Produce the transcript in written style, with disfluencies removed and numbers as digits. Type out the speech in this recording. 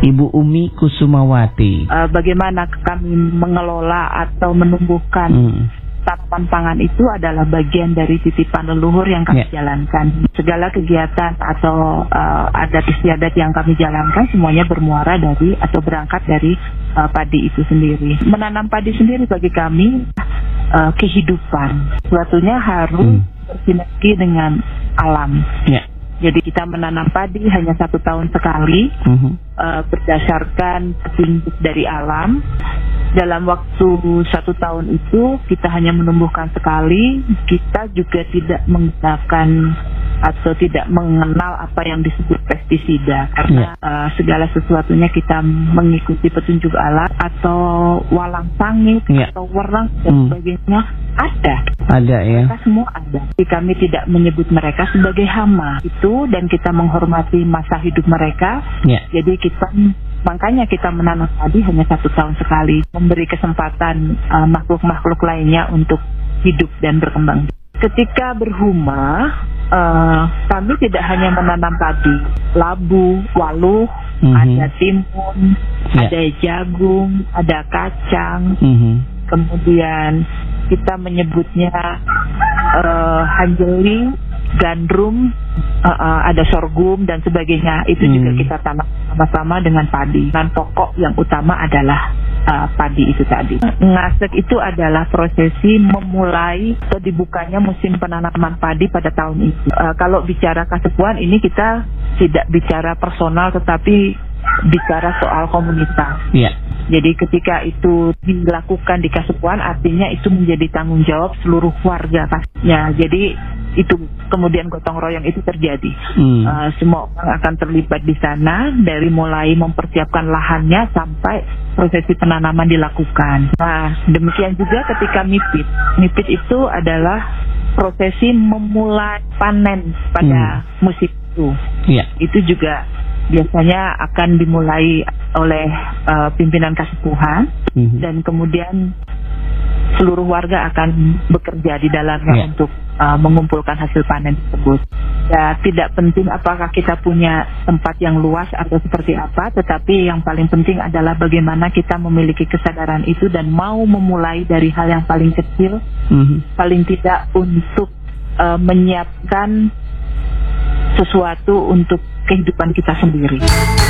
Ibu Umi Kusumawati. Bagaimana kami mengelola atau menumbuhkan tanaman pangan itu adalah bagian dari titipan leluhur yang kami jalankan. Segala kegiatan atau adat istiadat yang kami jalankan semuanya bermuara dari atau berangkat dari padi itu sendiri. Menanam padi sendiri bagi kami kehidupan. Suatunya harus bersinergi dengan alam. Jadi kita menanam padi hanya 1 tahun sekali, berdasarkan petunjuk dari alam. Dalam waktu 1 tahun itu kita hanya menumbuhkan sekali. Kita juga tidak menggunakan atau tidak mengenal apa yang disebut pestisida, karena segala sesuatunya kita mengikuti petunjuk alam. Atau walang sangit atau wereng dan sebagainya ada ya, mereka semua ada. Jadi kami tidak menyebut mereka sebagai hama itu, dan kita menghormati masa hidup mereka. Jadi makanya kita menanam padi hanya 1 tahun sekali, memberi kesempatan makhluk-makhluk lainnya untuk hidup dan berkembang. Ketika berhuma, kami tidak hanya menanam padi, labu, waluh, ada timun, ada jagung, ada kacang, kemudian kita menyebutnya hanjeli, gandrum, ada sorghum dan sebagainya. Itu juga kita tanam sama-sama dengan padi. Dan pokok yang utama adalah padi itu tadi. Ngasek itu adalah prosesi memulai atau dibukanya musim penanaman padi pada tahun itu. Kalau bicara Kasepuan ini kita tidak bicara personal, tetapi bicara soal komunitas. Jadi ketika itu dilakukan di Kasepuan, artinya itu menjadi tanggung jawab seluruh warga pastinya. Jadi itu kemudian gotong royong itu terjadi. Semua orang akan terlibat di sana, dari mulai mempersiapkan lahannya sampai prosesi penanaman dilakukan. Nah, demikian juga ketika mipit. Mipit itu adalah prosesi memulai panen pada musim itu. Itu juga biasanya akan dimulai oleh pimpinan Kasepuhan, dan kemudian seluruh warga akan bekerja di dalamnya untuk mengumpulkan hasil panen tersebut. Ya, tidak penting apakah kita punya tempat yang luas atau seperti apa, tetapi yang paling penting adalah bagaimana kita memiliki kesadaran itu dan mau memulai dari hal yang paling kecil, paling tidak untuk menyiapkan sesuatu untuk kehidupan kita sendiri.